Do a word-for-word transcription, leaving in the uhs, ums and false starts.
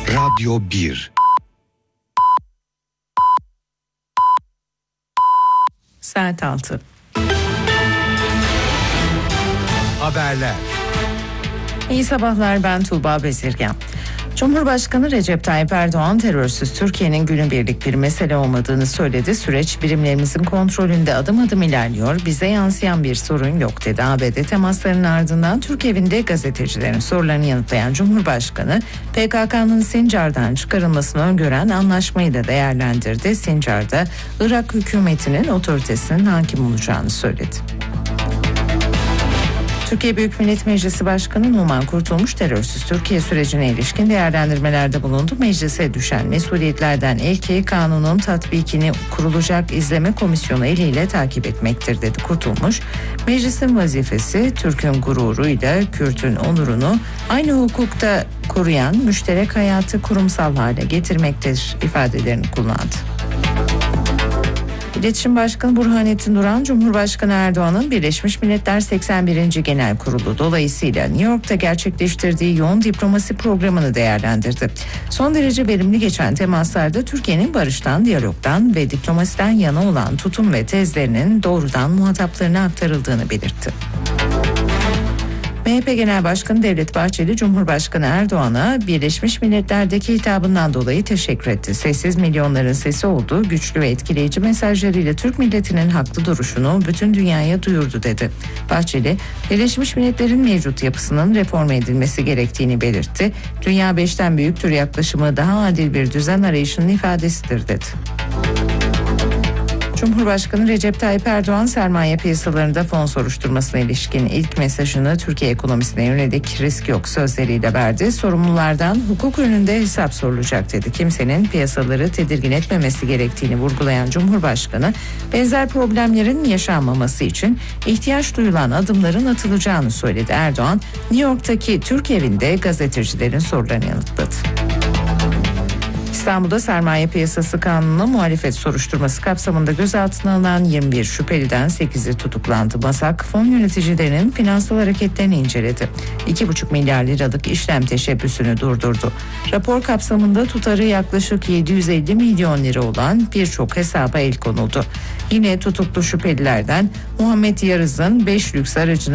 Radyo bir. Saat altı. Haberler. İyi sabahlar, ben Tuğba Bezirgen. Cumhurbaşkanı Recep Tayyip Erdoğan terörsüz Türkiye'nin günübirlik bir mesele olmadığını söyledi. Süreç birimlerimizin kontrolünde adım adım ilerliyor. Bize yansıyan bir sorun yok dedi. A B D temaslarının ardından Türk evinde gazetecilerin sorularını yanıtlayan Cumhurbaşkanı P K K'nın Sincar'dan çıkarılmasını öngören anlaşmayı da değerlendirdi. Sincar'da Irak hükümetinin otoritesinin hakim olacağını söyledi. Türkiye Büyük Millet Meclisi Başkanı Numan Kurtulmuş terörsüz Türkiye sürecine ilişkin değerlendirmelerde bulundu. Meclise düşen mesuliyetlerden ilki kanunun tatbikini kurulacak izleme komisyonu eliyle takip etmektir dedi Kurtulmuş. Meclisin vazifesi Türk'ün gururuyla Kürt'ün onurunu aynı hukukta koruyan müşterek hayatı kurumsal hale getirmektir ifadelerini kullandı. İletişim Başkanı Burhanettin Duran, Cumhurbaşkanı Erdoğan'ın Birleşmiş Milletler seksen birinci Genel Kurulu dolayısıyla New York'ta gerçekleştirdiği yoğun diplomasi programını değerlendirdi. Son derece verimli geçen temaslarda Türkiye'nin barıştan, diyalogdan ve diplomasiden yana olan tutum ve tezlerinin doğrudan muhataplarına aktarıldığını belirtti. M H P Genel Başkanı Devlet Bahçeli, Cumhurbaşkanı Erdoğan'a Birleşmiş Milletler'deki hitabından dolayı teşekkür etti. Sessiz milyonların sesi olduğu güçlü ve etkileyici mesajlarıyla Türk milletinin haklı duruşunu bütün dünyaya duyurdu dedi. Bahçeli, Birleşmiş Milletler'in mevcut yapısının reform edilmesi gerektiğini belirtti. Dünya beşten büyüktür yaklaşımı daha adil bir düzen arayışının ifadesidir dedi. Cumhurbaşkanı Recep Tayyip Erdoğan sermaye piyasalarında fon soruşturmasına ilişkin ilk mesajını Türkiye ekonomisine yönelik risk yok sözleriyle verdi. Sorumlulardan hukuk önünde hesap sorulacak dedi. Kimsenin piyasaları tedirgin etmemesi gerektiğini vurgulayan Cumhurbaşkanı, benzer problemlerin yaşanmaması için ihtiyaç duyulan adımların atılacağını söyledi. Erdoğan, New York'taki Türk evinde gazetecilerin sorularını yanıtladı. İstanbul'da sermaye piyasası kanununa muhalefet soruşturması kapsamında gözaltına alınan yirmi bir şüpheliden sekizi tutuklandı. MASAK, fon yöneticilerinin finansal hareketlerini inceledi. iki buçuk milyar liralık işlem teşebbüsünü durdurdu. Rapor kapsamında tutarı yaklaşık yedi yüz elli milyon lira olan birçok hesaba el konuldu. Yine tutuklu şüphelilerden Muhammed Yarız'ın beş lüks aracını